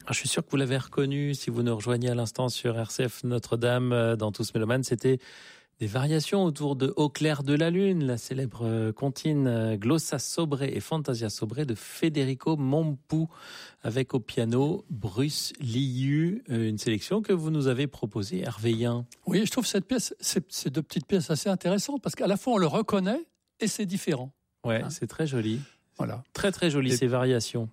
Je suis sûr que vous l'avez reconnu si vous nous rejoignez à l'instant sur RCF Notre-Dame dans Tous Mélomanes. C'était des variations autour de Au clair de la lune, la célèbre comptine Glossa sobre et Fantasia sobre de Federico Mompou, avec au piano Bruce Liu, une sélection que vous nous avez proposée, Hervé Yen. Oui, je trouve cette pièce, ces deux petites pièces assez intéressantes, parce qu'à la fois on le reconnaît et c'est différent. Ouais, c'est très joli. Voilà. Très très joli ces variations.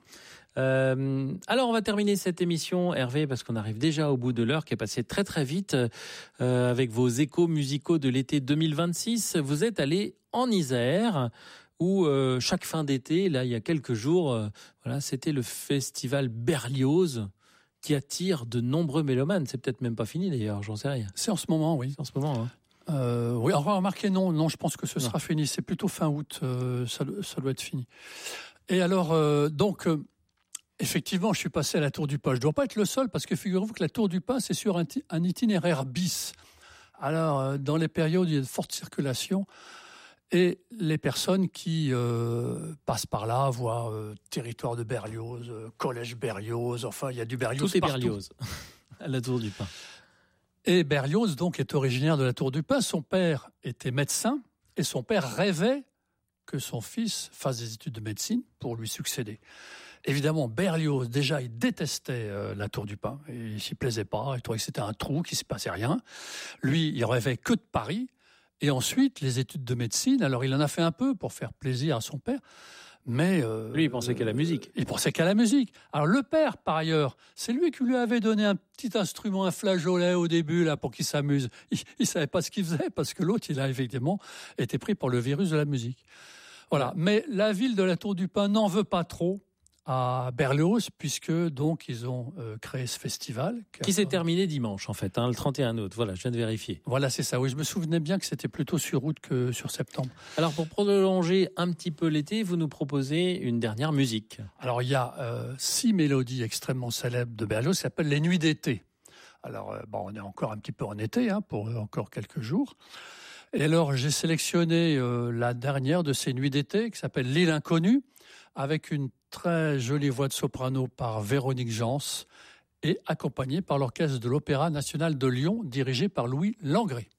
Alors on va terminer cette émission, Hervé, parce qu'on arrive déjà au bout de l'heure qui est passée très très vite avec vos échos musicaux de l'été 2026. Vous êtes allé en Isère où chaque fin d'été, là il y a quelques jours, voilà, c'était le festival Berlioz qui attire de nombreux mélomanes. C'est peut-être même pas fini d'ailleurs, j'en sais rien. C'est en ce moment, oui. C'est en ce moment, hein. Oui, on va remarquer, non, je pense que ce sera fini. C'est plutôt fin août, ça doit être fini. Et alors, effectivement, je suis passé à la Tour du Pin. Je dois pas être le seul, parce que figurez-vous que la Tour du Pin, c'est sur un itinéraire bis. Alors, dans les périodes où il y a de forte circulation, et les personnes qui passent par là voient territoire de Berlioz, collège Berlioz, enfin, il y a du Berlioz tout est partout. Berlioz à la Tour du Pin. Et Berlioz, donc, est originaire de la Tour du Pin. Son père était médecin, et son père rêvait que son fils fasse des études de médecine pour lui succéder. Évidemment, Berlioz, déjà, il détestait la Tour du Pin. Il s'y plaisait pas, il trouvait que c'était un trou, qu'il se passait rien. Lui, il rêvait que de Paris. Et ensuite, les études de médecine. Alors, il en a fait un peu pour faire plaisir à son père. Mais lui, il pensait qu'à la musique. Il pensait qu'à la musique. Alors, le père, par ailleurs, c'est lui qui lui avait donné un petit instrument, un flageolet au début, là, pour qu'il s'amuse. Il savait pas ce qu'il faisait, parce que l'autre, il a effectivement été pris par le virus de la musique. Voilà. Mais la ville de la Tour du Pin n'en veut pas trop à Berlioz, puisque donc ils ont créé ce festival. Qui s'est terminé dimanche, en fait, le 31 août. Voilà, je viens de vérifier. Voilà, c'est ça. Oui, je me souvenais bien que c'était plutôt sur août que sur septembre. Alors, pour prolonger un petit peu l'été, vous nous proposez une dernière musique. Alors, il y a 6 mélodies extrêmement célèbres de Berlioz qui s'appellent les Nuits d'été. Alors, on est encore un petit peu en été, pour encore quelques jours. Et alors, j'ai sélectionné la dernière de ces Nuits d'été, qui s'appelle L'île inconnue, avec une très jolie voix de soprano par Véronique Jans, et accompagnée par l'orchestre de l'Opéra national de Lyon, dirigé par Louis Langrée.